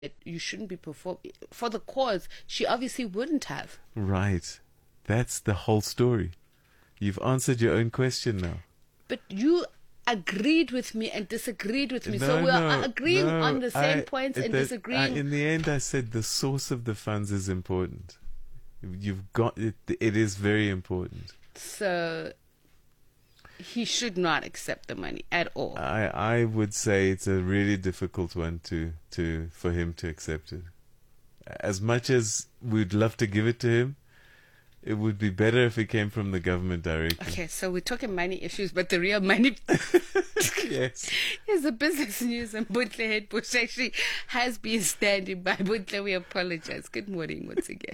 that you shouldn't be performing for the cause, she obviously wouldn't have. Right. That's the whole story. You've answered your own question now. But you agreed with me and disagreed with me. So we're agreeing on the same points and disagreeing. In the end, I said the source of the funds is important. You've got it. It is very important. So he should not accept the money at all. I would say it's a really difficult one for him to accept it. As much as we'd love to give it to him, it would be better if it came from the government directly. Okay, so we're talking money issues, but the real money yes, is the business news, and Bontle Headbush actually has been standing by. Bontle, we apologize. Good morning once again.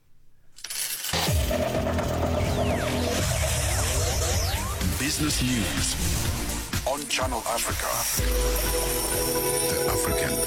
Business News on Channel Africa. The African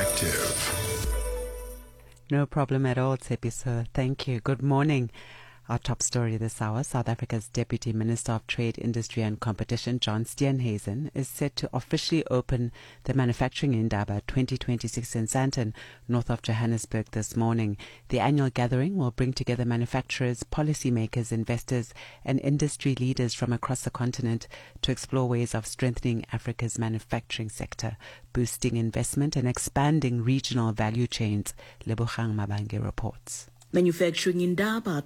Perspective. No problem at all, Tsepi, sir. Thank you. Good morning. Our top story this hour, South Africa's Deputy Minister of Trade, Industry and Competition, John Steenhuisen, is set to officially open the Manufacturing Indaba 2026 in Sandton, north of Johannesburg this morning. The annual gathering will bring together manufacturers, policymakers, investors and industry leaders from across the continent to explore ways of strengthening Africa's manufacturing sector, boosting investment and expanding regional value chains. Lebogang Mabange reports. Manufacturing Indaba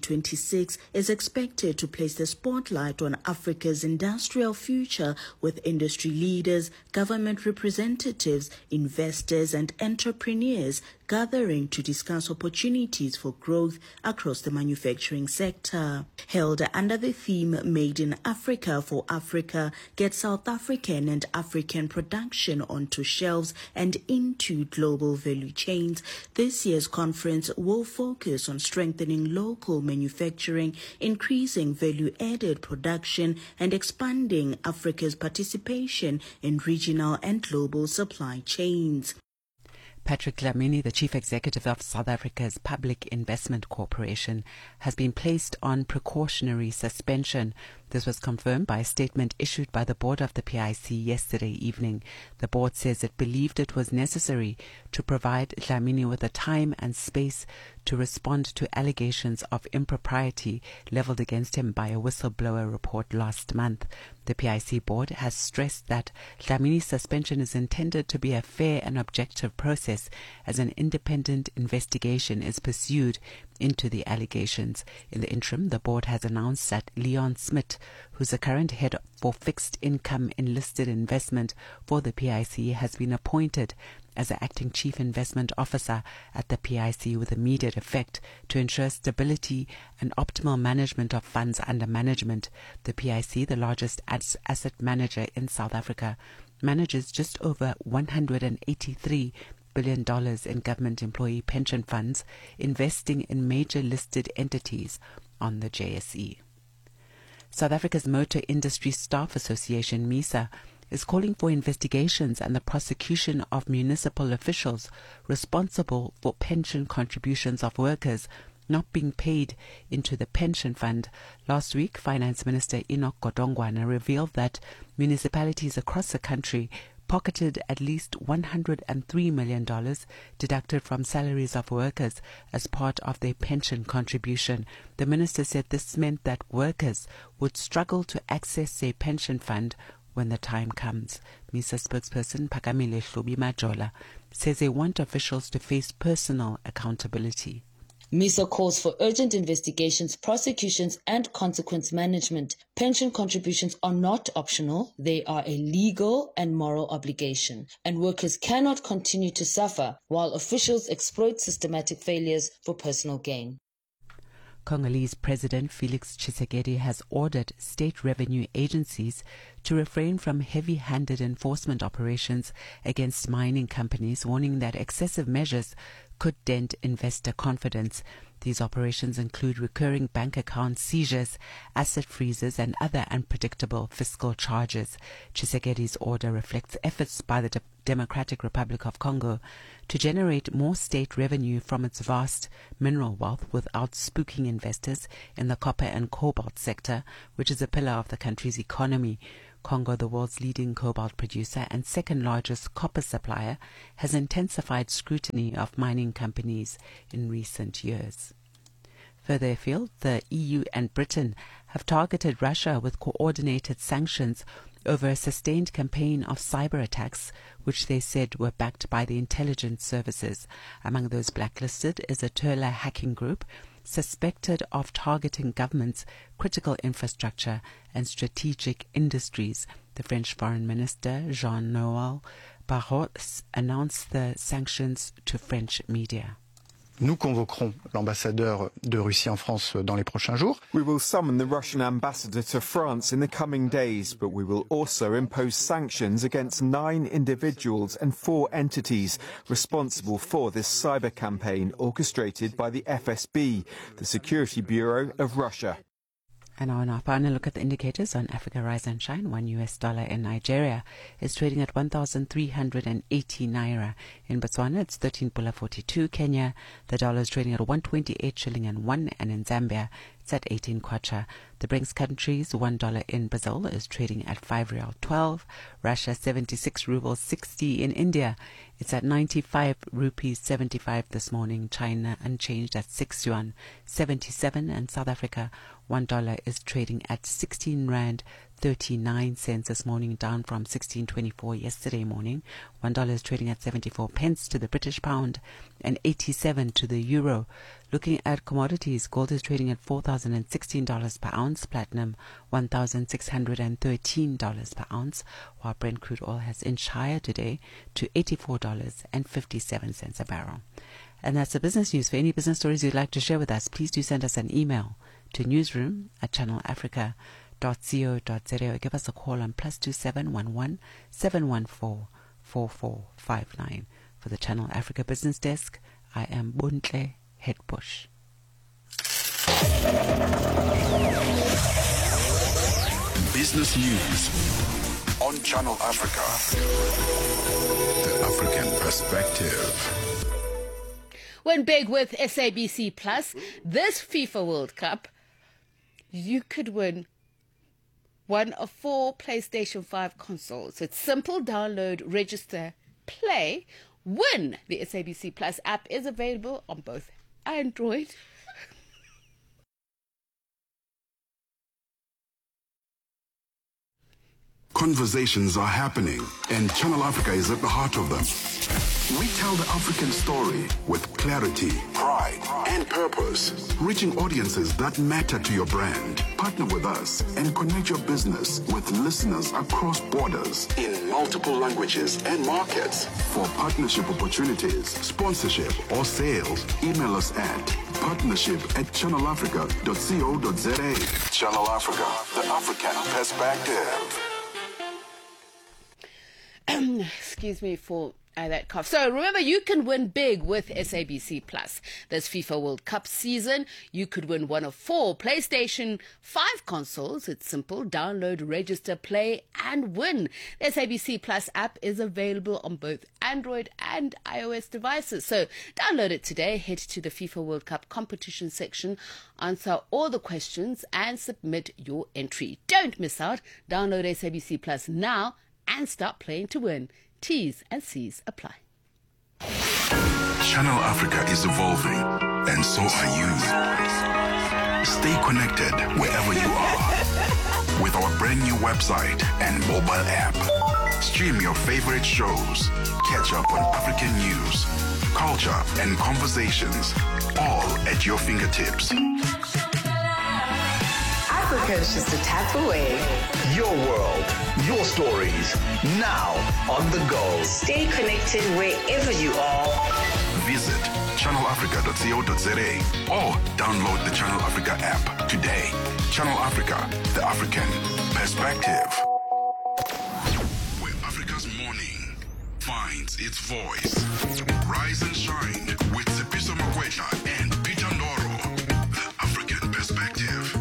2026 is expected to place the spotlight on Africa's industrial future with industry leaders, government representatives, investors and entrepreneurs gathering to discuss opportunities for growth across the manufacturing sector. Held under the theme Made in Africa for Africa, get South African and African production onto shelves and into global value chains, this year's conference will focus on strengthening local manufacturing, increasing value-added production and expanding Africa's participation in regional and global supply chains. Patrick Dlamini, the Chief Executive of South Africa's Public Investment Corporation, has been placed on precautionary suspension. This was confirmed by a statement issued by the board of the PIC yesterday evening. The board says it believed it was necessary to provide Dlamini with the time and space to respond to allegations of impropriety leveled against him by a whistleblower report last month. The PIC board has stressed that Dlamini's suspension is intended to be a fair and objective process as an independent investigation is pursued into the allegations. In the interim, the board has announced that Leon Smith, who's the current head for fixed income enlisted investment for the PIC, has been appointed as the acting chief investment officer at the PIC with immediate effect to ensure stability and optimal management of funds under management. The PIC, the largest asset manager in South Africa, manages just over $183 billion in government employee pension funds, investing in major listed entities on the JSE. South Africa's Motor Industry Staff Association, MISA, is calling for investigations and the prosecution of municipal officials responsible for pension contributions of workers not being paid into the pension fund. Last week, Finance Minister Enoch Godongwana revealed that municipalities across the country pocketed at least $103 million deducted from salaries of workers as part of their pension contribution. The minister said this meant that workers would struggle to access their pension fund when the time comes. MISA spokesperson Phakamile Hlobi Majola says they want officials to face personal accountability. MISA calls for urgent investigations, prosecutions and consequence management. Pension contributions are not optional. They are a legal and moral obligation. And workers cannot continue to suffer while officials exploit systematic failures for personal gain. Congolese President Felix Tshisekedi has ordered state revenue agencies to refrain from heavy-handed enforcement operations against mining companies, warning that excessive measures could dent investor confidence. These operations include recurring bank account seizures, asset freezes, and other unpredictable fiscal charges. Tshisekedi's order reflects efforts by the Democratic Republic of Congo to generate more state revenue from its vast mineral wealth without spooking investors in the copper and cobalt sector, which is a pillar of the country's economy. Congo, the world's leading cobalt producer and second largest copper supplier, has intensified scrutiny of mining companies in recent years. Further afield, the EU and Britain have targeted Russia with coordinated sanctions over a sustained campaign of cyber attacks, which they said were backed by the intelligence services. Among those blacklisted is a Turla hacking group suspected of targeting governments, critical infrastructure and strategic industries. The French Foreign Minister, Jean-Noël Barrot, announced the sanctions to French media. Nous convoquerons l'ambassadeur de Russie en France dans les prochains jours. We will summon the Russian ambassador to France in the coming days, but we will also impose sanctions against 9 individuals and 4 entities responsible for this cyber campaign orchestrated by the FSB, the Security Bureau of Russia. And now on our final look at the indicators on Africa Rise and Shine. $1 in Nigeria is trading at 1,380 naira. In Botswana, it's 13.42. Kenya, the dollar is trading at 128 shilling and 1, and in Zambia, it's at 18 kwacha. The BRICS countries, $1 in Brazil is trading at 5 Real 12. Russia, 76 rubles 60. In India, it's at 95 rupees 75 this morning. China unchanged at 6 yuan 77. And South Africa, $1 is trading at 16 rand 39 cents this morning, down from 16.24 yesterday morning. $1 is trading at 74 pence to the British pound and 87 to the euro. Looking at commodities, gold is trading at $4,016 per ounce, platinum $1,613 per ounce, while Brent crude oil has inched higher today to $84.57 a barrel. And that's the business news. For any business stories you'd like to share with us, please do send us an email to newsroom@channelafrica.co.za or give us a call on +27 11 714 4459. For the Channel Africa Business Desk, I am Bontle Hetbush. Business news on Channel Africa. The African perspective. Win big with SABC Plus. This FIFA World Cup, you could win one of 4 PlayStation 5 consoles. It's simple. Download, register, play, win. The SABC Plus app is available on both Android Conversations are happening, and Channel Africa is at the heart of them. We tell the African story with clarity, pride, and purpose, reaching audiences that matter to your brand. Partner with us and connect your business with listeners across borders in multiple languages and markets. For partnership opportunities, sponsorship, or sales, email us at partnership@channelafrica.co.za. Channel Africa, the African perspective. Excuse me for that cough. So remember, you can win big with SABC Plus. This FIFA World Cup season, you could win one of 4 PlayStation 5 consoles. It's simple. Download, register, play, and win. The SABC Plus app is available on both Android and iOS devices. So download it today. Head to the FIFA World Cup competition section, answer all the questions, and submit your entry. Don't miss out. Download SABC Plus now and start playing to win. T's and C's apply. Channel Africa is evolving, and so are you. Stay connected wherever you are with our brand new website and mobile app. Stream your favorite shows, catch up on African news, culture, and conversations, all at your fingertips. Africa is just a tap away. Your world, your stories, now on the go. Stay connected wherever you are. Visit channelafrica.co.za or download the Channel Africa app today. Channel Africa, the African perspective. Where Africa's morning finds its voice. Rise and shine with Tsepiso Makwetla and Peter Ndoro. The African perspective.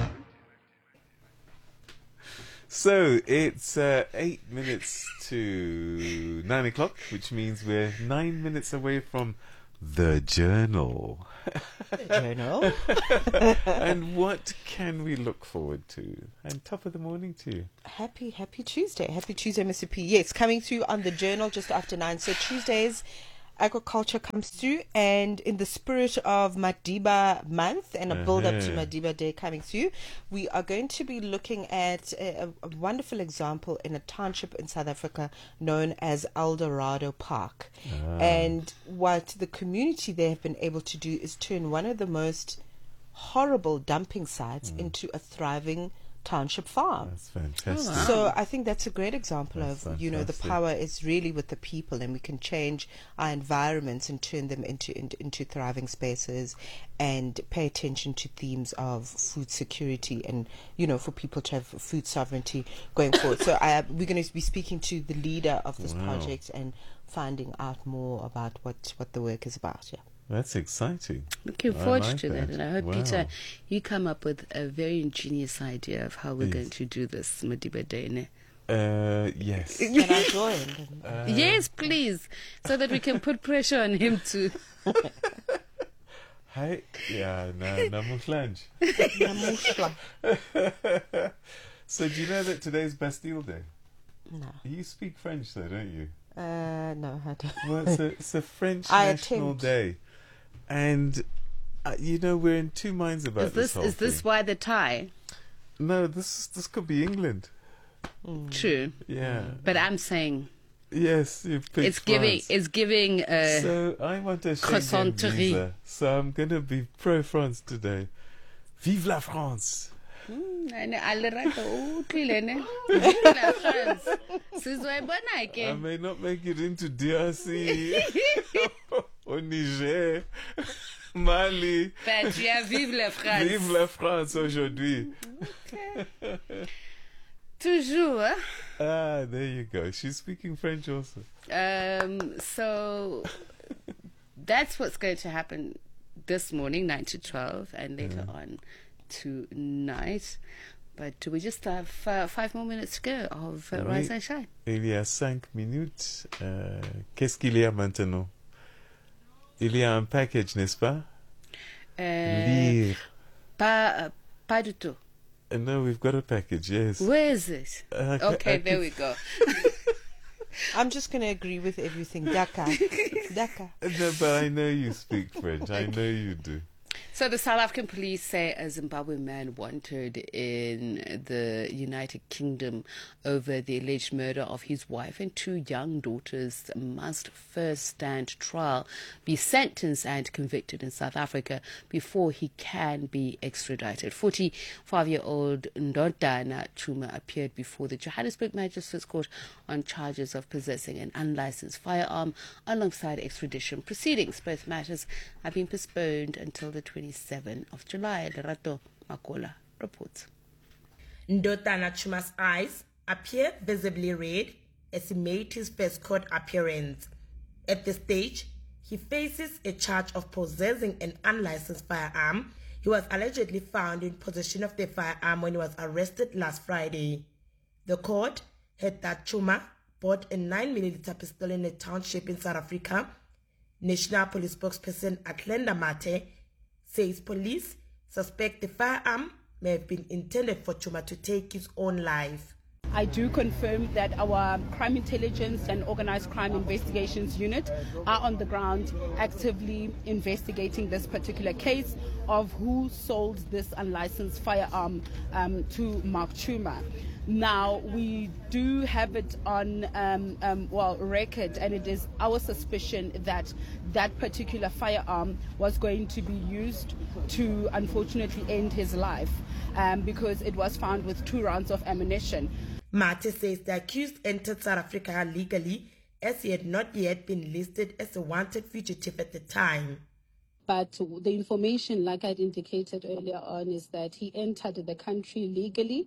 So it's 8 minutes to 9 o'clock, which means we're 9 minutes away from The Journal. The Journal. And what can we look forward to? And top of the morning to you. Happy Tuesday. Happy Tuesday, Mr. P. Yes, coming through on The Journal just after 9. So Tuesdays, agriculture comes through, and in the spirit of Madiba month and a build up to Madiba Day coming through, we are going to be looking at a wonderful example in a township in South Africa known as Eldorado Park. And what the community there have been able to do is turn one of the most horrible dumping sites into a thriving township farm. That's fantastic. So I think that's a great example of, the power is really with the people, and we can change our environments and turn them into thriving spaces, and pay attention to themes of food security and, for people to have food sovereignty going forward. So we're going to be speaking to the leader of this project and finding out more about what the work is about. Yeah. That's exciting. Looking forward to that. And I hope, Peter, you come up with a very ingenious idea of how we're going to do this Madiba Day. Yes. Can I join? Yes, please. So that we can put pressure on him to... Hi. Yeah, Namushlanj. So do you know that today's Bastille Day? No. You speak French though, don't you? No, I don't. Well, it's a French National Day. And, we're in two minds about this whole Is this why the tie? No, this could be England. True. Yeah. But I'm saying... Yes, you picked France. It's giving... so I want a Schengen visa. So I'm going to be pro-France today. Vive la France! I may not make it into DRC or Niger, Mali. But yeah, vive la France. Vive la France aujourd'hui. Okay. Toujours. Ah, there you go. She's speaking French also. So that's what's going to happen this morning, 9 to 12, and later on tonight. But we just have 5 more minutes to go of Rise and Shine. Il y a 5 minutes. Qu'est-ce qu'il y a maintenant? Il y a un package, n'est-ce pas? Lire. Pas du tout. No, we've got a package, yes. Where is it? Okay, there we go. I'm just going to agree with everything. Dakar. No, but I know you speak French. I know you do. So the South African police say a Zimbabwean man wanted in the United Kingdom over the alleged murder of his wife and 2 young daughters must first stand trial, be sentenced and convicted in South Africa before he can be extradited. 45-year-old Ndodana Chuma appeared before the Johannesburg Magistrates Court on charges of possessing an unlicensed firearm alongside extradition proceedings. Both matters have been postponed until the 27th of July. Lerato Makola reports. Ndodana Chuma's eyes appeared visibly red as he made his first court appearance. At this stage, he faces a charge of possessing an unlicensed firearm. He was allegedly found in possession of the firearm when he was arrested last Friday. The court heard that Chuma bought a 9mm pistol in a township in South Africa. National Police spokesperson Atlenda Mate says police suspect the firearm may have been intended for Chuma to take his own life. I do confirm that our crime intelligence and organized crime investigations unit are on the ground actively investigating this particular case of who sold this unlicensed firearm to Mark Chuma. Now, we do have it on record, and it is our suspicion that that particular firearm was going to be used to unfortunately end his life because it was found with 2 rounds of ammunition. Mate says the accused entered South Africa legally as he had not yet been listed as a wanted fugitive at the time. But the information, like I'd indicated earlier on, is that he entered the country legally.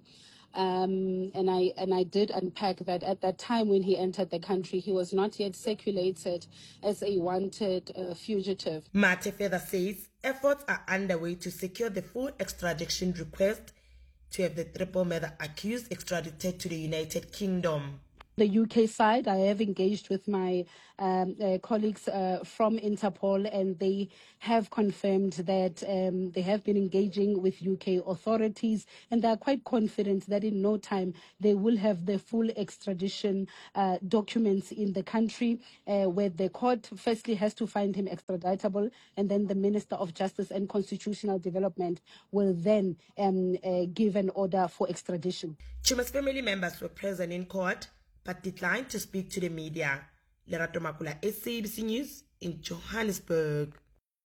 And I did unpack that at that time when he entered the country, he was not yet circulated as a wanted fugitive. Mate further says efforts are underway to secure the full extradition request to have the triple murder accused extradited to the United Kingdom. The UK side, I have engaged with my colleagues from Interpol, and they have confirmed that they have been engaging with UK authorities, and they are quite confident that in no time they will have the full extradition documents in the country, where the court firstly has to find him extraditable, and then the Minister of Justice and Constitutional Development will then give an order for extradition. Chuma's family members were present in court but declined to speak to the media. Lerato Makula, SABC News in Johannesburg.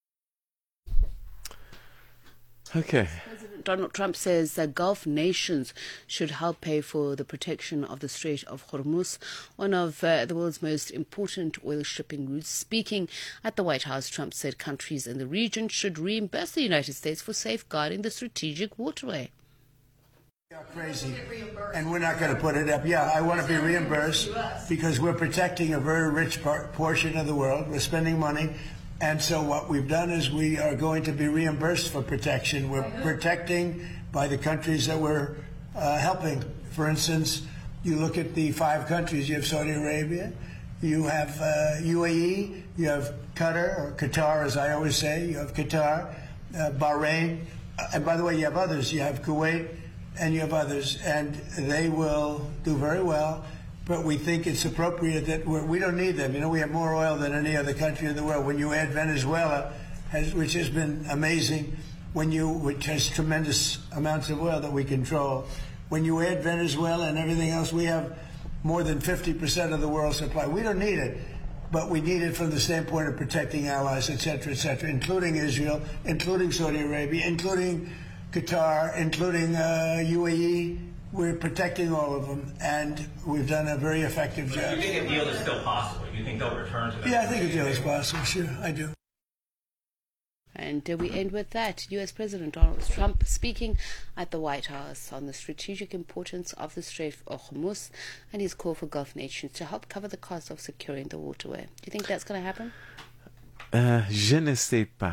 Okay. President Donald Trump says that Gulf nations should help pay for the protection of the Strait of Hormuz, one of the world's most important oil shipping routes. Speaking at the White House, Trump said countries in the region should reimburse the United States for safeguarding the strategic waterway. You're crazy, and we're not going to put it up. Yeah, I want to be reimbursed because we're protecting a very rich portion of the world. We're spending money, and so what we've done is we are going to be reimbursed for protection. We're protecting by the countries that we're helping. For instance, you look at the 5 countries. You have Saudi Arabia, you have UAE, you have Qatar, or Qatar as I always say, you have Qatar, Bahrain, and by the way, you have others. You have Kuwait, and you have others, and they will do very well, but we think it's appropriate that we don't need them. You know, we have more oil than any other country in the world. When you add Venezuela, which has been amazing, which has tremendous amounts of oil that we control, when you add Venezuela and everything else, we have more than 50% of the world's supply. We don't need it, but we need it from the standpoint of protecting allies, et cetera, including Israel, including Saudi Arabia, including Qatar, including UAE. We're protecting all of them, and we've done a very effective job. Do you think a deal is still possible? Do you think they'll return to that? Yeah, I think a deal is possible. Sure, I do. And we end with that. U.S. President Donald Trump speaking at the White House on the strategic importance of the Strait of Hormuz and his call for Gulf nations to help cover the cost of securing the waterway. Do you think that's going to happen? Je ne sais pas.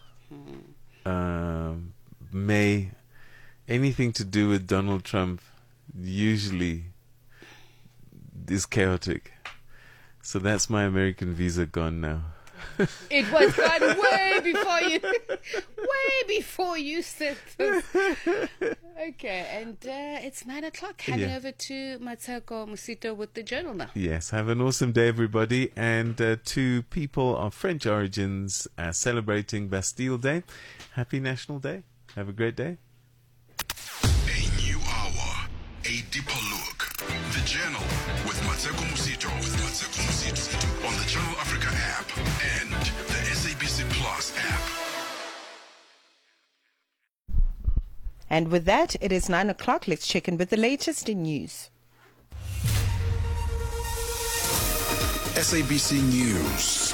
May anything to do with Donald Trump usually is chaotic. So that's my American visa gone now. It was gone way before you said this. Okay, and it's 9 o'clock. Handing over to Mateko Musito with the journal now. Yes, have an awesome day, everybody. And to people of French origins celebrating Bastille Day, happy National Day. Have a great day. A new hour, a deeper look. The Journal with Mateko Musito. On the Channel Africa app and the SABC Plus app. And with that, it is 9 o'clock. Let's check in with the latest in news. SABC News.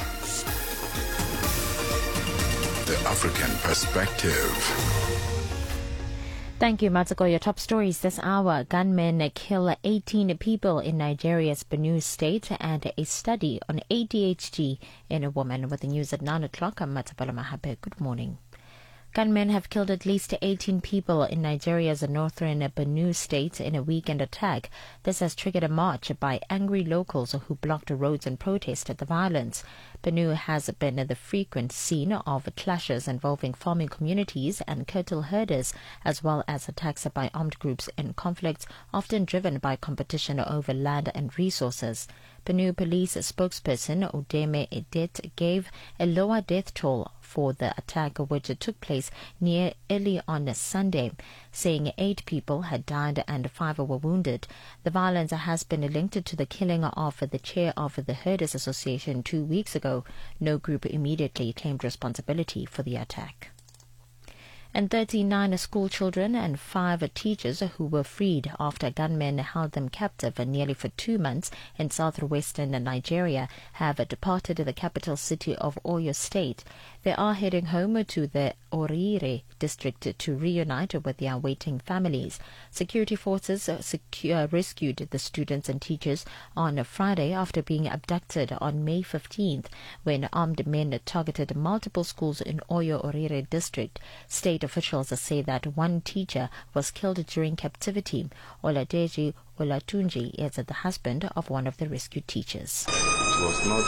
The African Perspective. Thank you, Matsuko. Your top stories this hour. Gunmen kill 18 people in Nigeria's Benue state, and a study on ADHD in a woman. With the news at 9 o'clock, I'm Matabala Mahabe. Good morning. Gunmen have killed at least 18 people in Nigeria's northern Benue state in a weekend attack. This has triggered a march by angry locals who blocked roads and protested the violence. Benue has been the frequent scene of clashes involving farming communities and cattle herders, as well as attacks by armed groups in conflicts, often driven by competition over land and resources. Benue police spokesperson Udeme Edet gave a lower death toll for the attack, which took place near early on Sunday, saying 8 people had died and 5 were wounded. The violence has been linked to the killing of the chair of the Herders Association 2 weeks ago. No group immediately claimed responsibility for the attack. And 39 school children and 5 teachers who were freed after gunmen held them captive nearly for 2 months in southwestern Nigeria have departed the capital city of Oyo State. They are heading home to the Orire district to reunite with their waiting families. Security forces rescued the students and teachers on Friday after being abducted on May 15th when armed men targeted multiple schools in Oyo Orire district. State state officials say that one teacher was killed during captivity. Oladeji Olatunji is the husband of one of the rescued teachers. It was not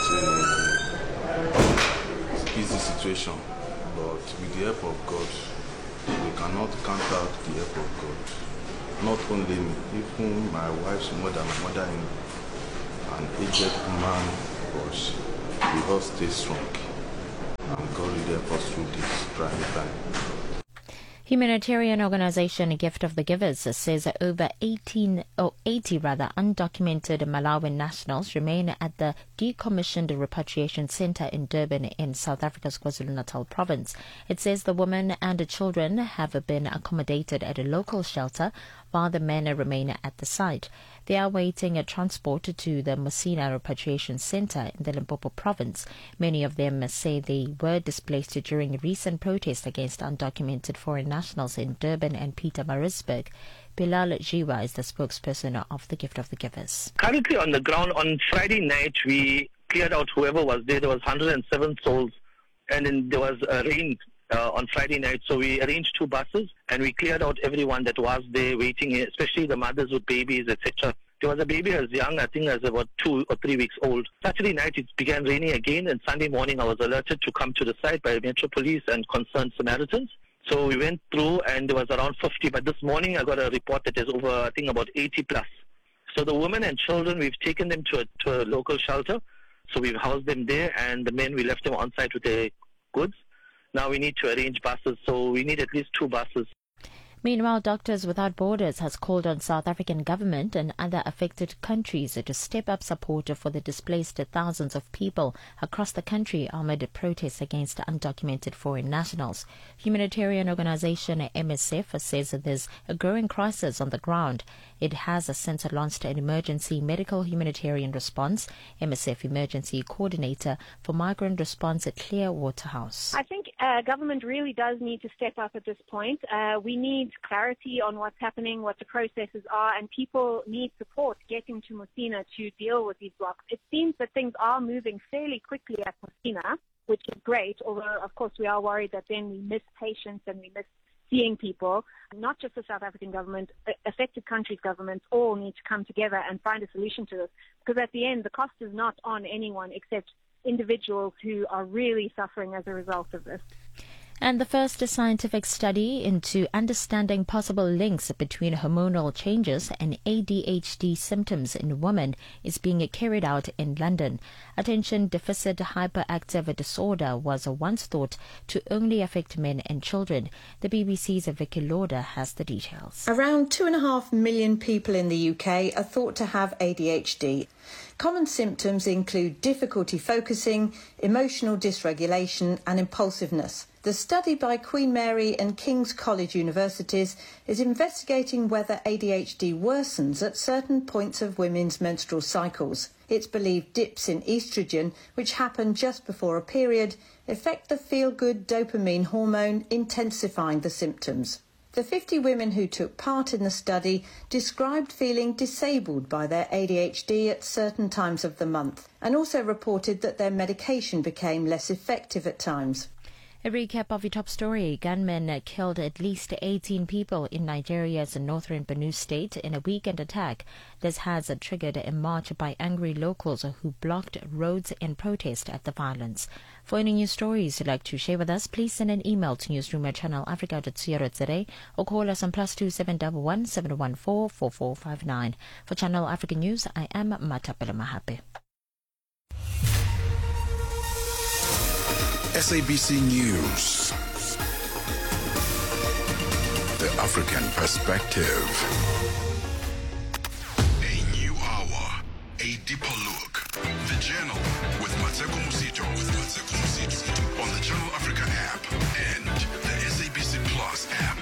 an easy situation, but with the help of God, we cannot count out the help of God. Not only me, even my wife's mother, my mother-in-law, an aged man was, we all stay strong. And God will help us through this trying time. Humanitarian organization Gift of the Givers says over 80 undocumented Malawian nationals remain at the decommissioned repatriation center in Durban in South Africa's KwaZulu-Natal province. It says the women and the children have been accommodated at a local shelter while the men remain at the site. They are awaiting a transport to the Musina repatriation center in the Limpopo province. Many of them say they were displaced during recent protests against undocumented foreign nationals in Durban and Pietermaritzburg. Bilal Jiwa is the spokesperson of the Gift of the Givers. Currently on the ground, on Friday night, we cleared out whoever was there. There was 107 souls, and then there was rain on Friday night, so we arranged 2 buses, and we cleared out everyone that was there waiting, especially the mothers with babies, etc. There was a baby as young, I think as about 2 or 3 weeks old. Saturday night it began raining again, and Sunday morning I was alerted to come to the site by Metro Police and concerned Samaritans. So we went through and there was around 50, but this morning I got a report that there's over, I think, about 80 plus. So the women and children, we've taken them to a local shelter. So we've housed them there, and the men, we left them on site with their goods. Now we need to arrange buses, so we need at least 2 buses. Meanwhile, Doctors Without Borders has called on South African government and other affected countries to step up support for the displaced thousands of people across the country amid protests against undocumented foreign nationals. Humanitarian organization MSF says that there's a growing crisis on the ground. It has since launched an emergency medical humanitarian response. MSF Emergency Coordinator for Migrant Response at Claire Waterhouse. I think government really does need to step up at this point. We need clarity on what's happening, what the processes are, and people need support getting to Musina to deal with these blocks. It seems that things are moving fairly quickly at Musina, which is great, although, of course, we are worried that then we miss patients and we miss seeing people. Not just the South African government, affected countries' governments all need to come together and find a solution to this, because at the end, the cost is not on anyone except individuals who are really suffering as a result of this. And the first scientific study into understanding possible links between hormonal changes and ADHD symptoms in women is being carried out in London. Attention deficit hyperactive disorder was once thought to only affect men and children. The BBC's Vicky Lauder has the details. Around 2.5 million people in the UK are thought to have ADHD. Common symptoms include difficulty focusing, emotional dysregulation and impulsiveness. The study by Queen Mary and King's College Universities is investigating whether ADHD worsens at certain points of women's menstrual cycles. It's believed dips in estrogen, which happen just before a period, affect the feel-good dopamine hormone, intensifying the symptoms. The 50 women who took part in the study described feeling disabled by their ADHD at certain times of the month, and also reported that their medication became less effective at times. A recap of your top story. Gunmen killed at least 18 people in Nigeria's northern Benue state in a weekend attack. This has triggered a march by angry locals who blocked roads in protest at the violence. For any news stories you'd like to share with us, please send an email to newsroom@channelafrica.co.za or call us on +2 714 4459. For Channel Africa News, I am Matapela Mahape. SABC News. The African Perspective. A new hour, a deeper look. The Journal with Mateko Musito. On the Channel Africa app and the SABC Plus app.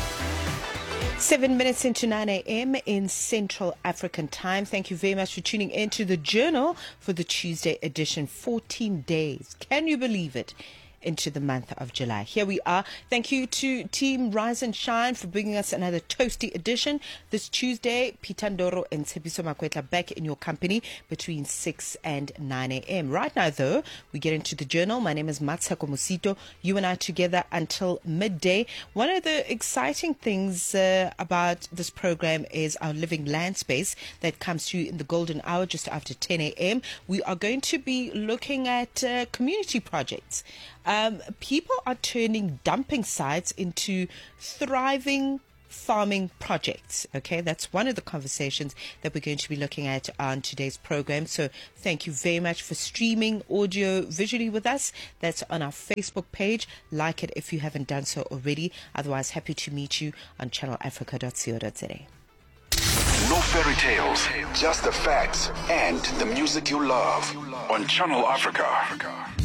7 minutes into 9 a.m. in Central African Time. Thank you very much for tuning in to the Journal for the Tuesday edition. 14 days. Can you believe it? into the month of July. Here we are. Thank you to Team Rise and Shine for bringing us another toasty edition this Tuesday. Peter Ndoro and Tshepiso Makwetla back in your company between 6 and 9 a.m. Right now, though, we get into the journal. My name is Matsako Musito. You and I together until midday. One of the exciting things about this program is our Living Land Space that comes to you in the golden hour just after 10 a.m. We are going to be looking at community projects. People are turning dumping sites into thriving farming projects. Okay, that's one of the conversations that we're going to be looking at on today's program. So thank you very much for streaming audio visually with us. That's on our Facebook page. Like it if you haven't done so already. Otherwise, happy to meet you on channelafrica.co.za. No fairy tales, just the facts and the music you love on Channel Africa.